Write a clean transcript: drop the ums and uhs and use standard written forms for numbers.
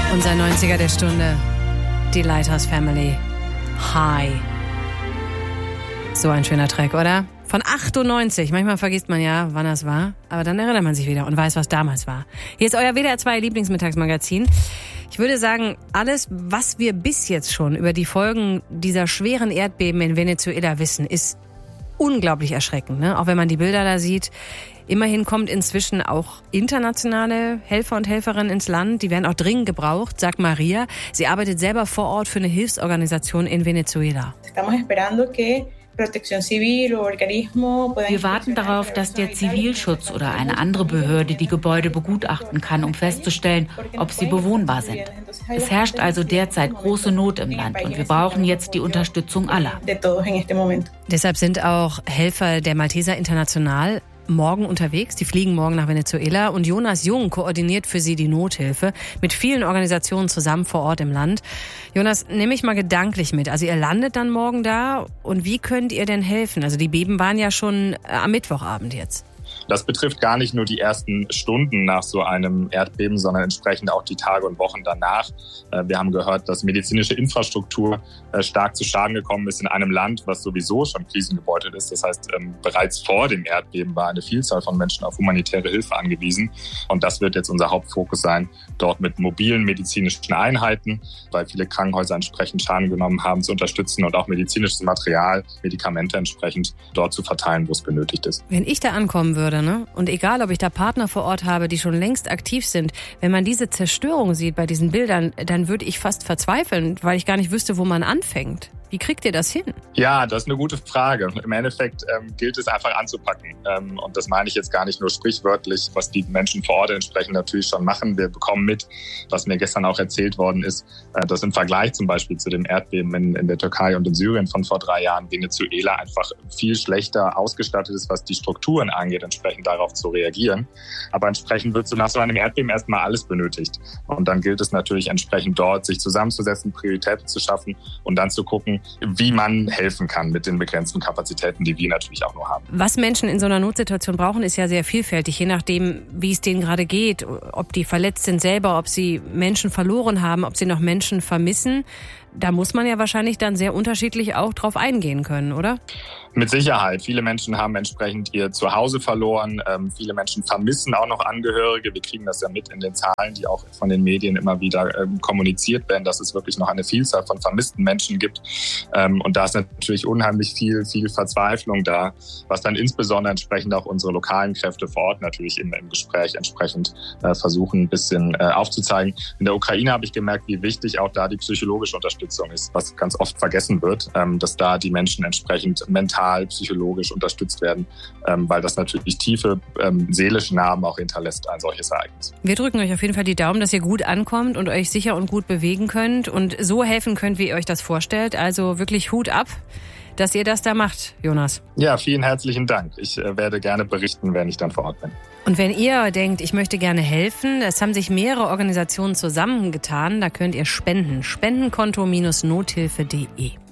Unser 90er der Stunde. Die Lighthouse Family. Hi. So ein schöner Track, oder? Von 98. Manchmal vergisst man ja, wann das war. Aber dann erinnert man sich wieder und weiß, was damals war. Hier ist euer WDR 2 Lieblingsmittagsmagazin. Ich würde sagen, alles, was wir bis jetzt schon über die Folgen dieser schweren Erdbeben in Venezuela wissen, ist unglaublich erschreckend, ne? Auch wenn man die Bilder da sieht. Immerhin kommt inzwischen auch internationale Helfer und Helferinnen ins Land. Die werden auch dringend gebraucht, sagt Maria. Sie arbeitet selber vor Ort für eine Hilfsorganisation in Venezuela. Wir warten darauf, dass der Zivilschutz oder eine andere Behörde die Gebäude begutachten kann, um festzustellen, ob sie bewohnbar sind. Es herrscht also derzeit große Not im Land und wir brauchen jetzt die Unterstützung aller. Deshalb sind auch Helfer der Malteser International morgen unterwegs. Die fliegen morgen nach Venezuela und Jonas Jung koordiniert für sie die Nothilfe mit vielen Organisationen zusammen vor Ort im Land. Jonas, nehme ich mal gedanklich mit. Also ihr landet dann morgen da und wie könnt ihr denn helfen? Also die Beben waren ja schon am Mittwochabend jetzt. Das betrifft gar nicht nur die ersten Stunden nach so einem Erdbeben, sondern entsprechend auch die Tage und Wochen danach. Wir haben gehört, dass medizinische Infrastruktur stark zu Schaden gekommen ist in einem Land, was sowieso schon krisengebeutelt ist. Das heißt, bereits vor dem Erdbeben war eine Vielzahl von Menschen auf humanitäre Hilfe angewiesen. Und das wird jetzt unser Hauptfokus sein, dort mit mobilen medizinischen Einheiten, weil viele Krankenhäuser entsprechend Schaden genommen haben, zu unterstützen und auch medizinisches Material, Medikamente entsprechend dort zu verteilen, wo es benötigt ist. Wenn ich da ankommen würde, ne? Und egal, ob ich da Partner vor Ort habe, die schon längst aktiv sind, wenn man diese Zerstörung sieht bei diesen Bildern, dann würde ich fast verzweifeln, weil ich gar nicht wüsste, wo man anfängt. Wie kriegt ihr das hin? Ja, das ist eine gute Frage. Im Endeffekt gilt es einfach anzupacken. Und das meine ich jetzt gar nicht nur sprichwörtlich, was die Menschen vor Ort entsprechend natürlich schon machen. Wir bekommen mit, was mir gestern auch erzählt worden ist, dass im Vergleich zum Beispiel zu dem Erdbeben in der Türkei und in Syrien von vor 3 Jahren Venezuela einfach viel schlechter ausgestattet ist, was die Strukturen angeht, entsprechend darauf zu reagieren. Aber entsprechend wird so nach so einem Erdbeben erstmal alles benötigt. Und dann gilt es natürlich entsprechend dort, sich zusammenzusetzen, Prioritäten zu schaffen und dann zu gucken, wie man helfen kann mit den begrenzten Kapazitäten, die wir natürlich auch nur haben. Was Menschen in so einer Notsituation brauchen, ist ja sehr vielfältig, je nachdem, wie es denen gerade geht, ob die verletzt sind selber, ob sie Menschen verloren haben, ob sie noch Menschen vermissen. Da muss man ja wahrscheinlich dann sehr unterschiedlich auch drauf eingehen können, oder? Mit Sicherheit. Viele Menschen haben entsprechend ihr Zuhause verloren. Viele Menschen vermissen auch noch Angehörige. Wir kriegen das ja mit in den Zahlen, die auch von den Medien immer wieder kommuniziert werden, dass es wirklich noch eine Vielzahl von vermissten Menschen gibt. Und da ist natürlich unheimlich viel Verzweiflung da, was dann insbesondere entsprechend auch unsere lokalen Kräfte vor Ort natürlich im Gespräch entsprechend versuchen, ein bisschen aufzuzeigen. In der Ukraine habe ich gemerkt, wie wichtig auch da die psychologische Unterstützung ist, was ganz oft vergessen wird, dass da die Menschen entsprechend mental, psychologisch unterstützt werden, weil das natürlich tiefe seelische Narben auch hinterlässt, ein solches Ereignis. Wir drücken euch auf jeden Fall die Daumen, dass ihr gut ankommt und euch sicher und gut bewegen könnt und so helfen könnt, wie ihr euch das vorstellt. Also wirklich Hut ab, dass ihr das da macht, Jonas. Ja, vielen herzlichen Dank. Ich werde gerne berichten, wenn ich dann vor Ort bin. Und wenn ihr denkt, ich möchte gerne helfen, es haben sich mehrere Organisationen zusammengetan, da könnt ihr spenden. Spendenkonto-nothilfe.de